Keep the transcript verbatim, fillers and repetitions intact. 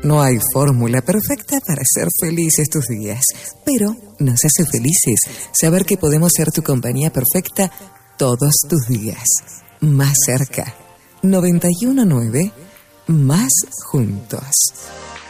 No hay fórmula perfecta para ser feliz estos días, pero nos hace felices saber que podemos ser tu compañía perfecta todos tus días. Más cerca. noventa y uno punto nueve, más juntos.